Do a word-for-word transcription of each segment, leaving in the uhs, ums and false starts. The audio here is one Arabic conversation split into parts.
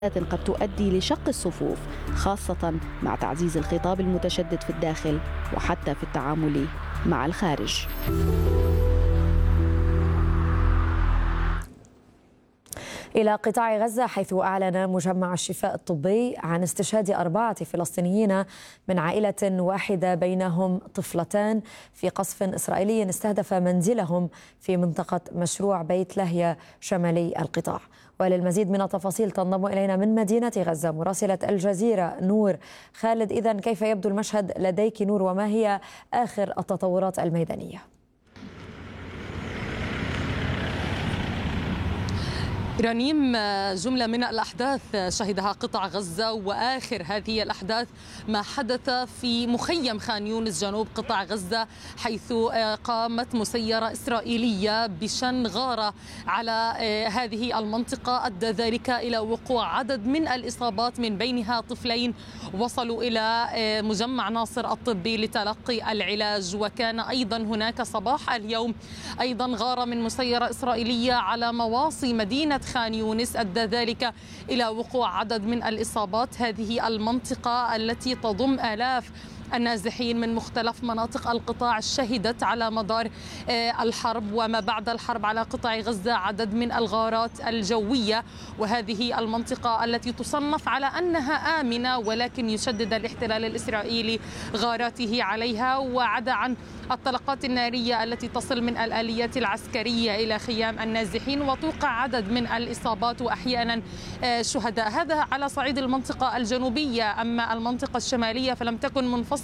قد تؤدي لشق الصفوف، خاصة مع تعزيز الخطاب المتشدد في الداخل وحتى في التعامل مع الخارج. إلى قطاع غزة، حيث أعلن مجمع الشفاء الطبي عن استشهاد أربعة فلسطينيين من عائلة واحدة بينهم طفلتان في قصف إسرائيلي استهدف منزلهم في منطقة مشروع بيت لاهيا شمالي القطاع. وللمزيد من التفاصيل تنضم إلينا من مدينة غزة مراسلة الجزيرة نور خالد. إذن كيف يبدو المشهد لديك نور، وما هي آخر التطورات الميدانية؟ رنيم، جملة من الأحداث شهدها قطاع غزة، وآخر هذه الأحداث ما حدث في مخيم خان يونس جنوب قطاع غزة، حيث قامت مسيرة إسرائيلية بشن غارة على هذه المنطقة أدى ذلك إلى وقوع عدد من الإصابات، من بينها طفلين وصلوا إلى مجمع ناصر الطبي لتلقي العلاج. وكان أيضا هناك صباح اليوم أيضا غارة من مسيرة إسرائيلية على مواصي مدينة خان يونس أدى ذلك إلى وقوع عدد من الإصابات. هذه المنطقة التي تضم آلاف النازحين من مختلف مناطق القطاع شهدت على مدار الحرب وما بعد الحرب على قطاع غزة عدد من الغارات الجوية، وهذه المنطقة التي تصنف على أنها آمنة، ولكن يشدد الاحتلال الإسرائيلي غاراته عليها، وعدا عن الطلقات النارية التي تصل من الآليات العسكرية إلى خيام النازحين، وتوقع عدد من الإصابات وأحيانا شهداء. هذا على صعيد المنطقة الجنوبية. أما المنطقة الشمالية فلم تكن منفصلة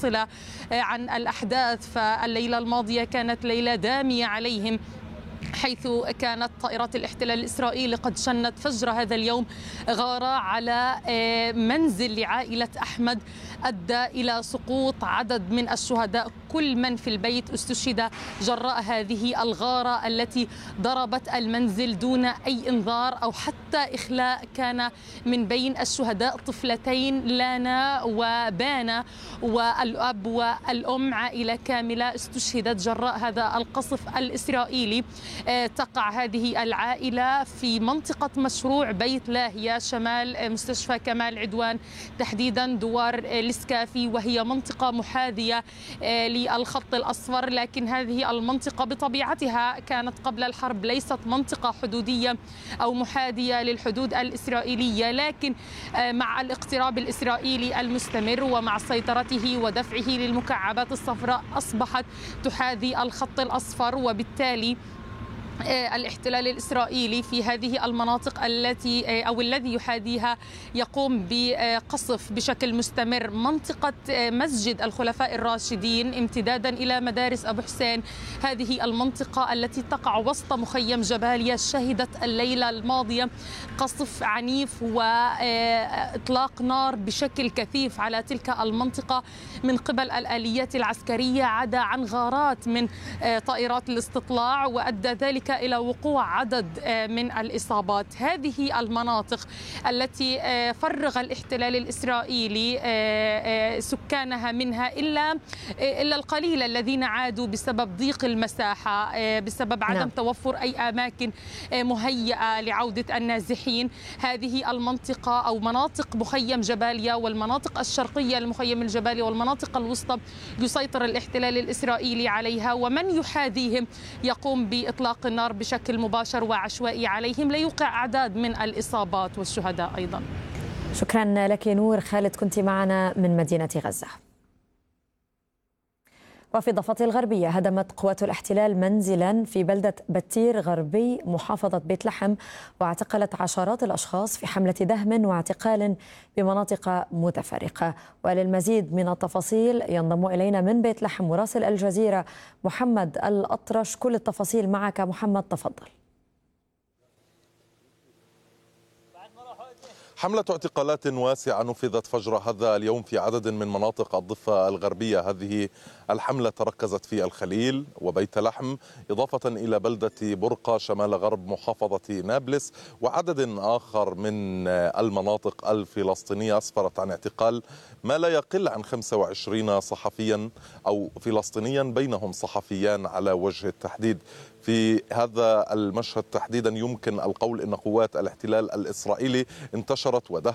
عن الأحداث، فالليلة الماضية كانت ليلة دامية عليهم، حيث كانت طائرات الاحتلال الإسرائيلي قد شنت فجر هذا اليوم غارة على منزل لعائلة أحمد أدى إلى سقوط عدد من الشهداء. كل من في البيت استشهد جراء هذه الغارة التي ضربت المنزل دون أي إنذار أو حتى إخلاء. كان من بين الشهداء طفلتين، لانا وبانا، والأب والأم، عائلة كاملة استشهدت جراء هذا القصف الإسرائيلي. تقع هذه العائلة في منطقة مشروع بيت لاهيا شمال مستشفى كمال عدوان، تحديدا دوار الإسكافي، وهي منطقة محاذية للخط الأصفر. لكن هذه المنطقة بطبيعتها كانت قبل الحرب ليست منطقة حدودية أو محاذية للحدود الإسرائيلية، لكن مع الاقتراب الإسرائيلي المستمر ومع سيطرته ودفعه للمكعبات الصفراء أصبحت تحاذي الخط الأصفر، وبالتالي الاحتلال الإسرائيلي في هذه المناطق التي أو الذي يحاذيها يقوم بقصف بشكل مستمر. منطقة مسجد الخلفاء الراشدين امتدادا إلى مدارس أبو حسين، هذه المنطقة التي تقع وسط مخيم جباليا شهدت الليلة الماضية قصف عنيف وإطلاق نار بشكل كثيف على تلك المنطقة من قبل الآليات العسكرية، عدا عن غارات من طائرات الاستطلاع، وأدى ذلك إلى وقوع عدد من الإصابات. هذه المناطق التي فرغ الاحتلال الإسرائيلي سكانها منها إلا إلا القليل الذين عادوا بسبب ضيق المساحة، بسبب عدم نعم. توفر أي أماكن مهيئة لعودة النازحين. هذه المنطقة أو مناطق مخيم جباليا والمناطق الشرقية لمخيم الجباليا والمناطق الوسطى يسيطر الاحتلال الإسرائيلي عليها، ومن يحاذيهم يقوم بإطلاق النار بشكل مباشر وعشوائي عليهم ليوقع أعداد من الإصابات والشهداء أيضا. شكرا لك نور خالد، كنت معنا من مدينة غزة. وفي الضفة الغربية هدمت قوات الاحتلال منزلا في بلدة بتير غربي محافظة بيت لحم، واعتقلت عشرات الأشخاص في حملة دهم واعتقال بمناطق متفرقة. وللمزيد من التفاصيل ينضم إلينا من بيت لحم مراسل الجزيرة محمد الأطرش. كل التفاصيل معك محمد، تفضل. حملة اعتقالات واسعة نفذت فجر هذا اليوم في عدد من مناطق الضفة الغربية. هذه الحملة تركزت في الخليل وبيت لحم، إضافة إلى بلدة برقة شمال غرب محافظة نابلس، وعدد آخر من المناطق الفلسطينية. أسفرت عن اعتقال ما لا يقل عن خمسة وعشرين صحفيا أو فلسطينيا، بينهم صحفيان على وجه التحديد. في هذا المشهد تحديدا يمكن القول أن قوات الاحتلال الإسرائيلي انتشرت ودهمت